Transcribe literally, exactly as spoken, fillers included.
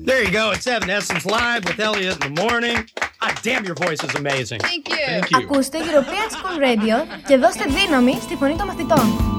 There you go. It's Evanescence Live with Elliot in the morning. Ah, damn, your voice is amazing. Thank you. Ακούστε European School Radio και δώστε δύναμη στη φωνή των μαθητών.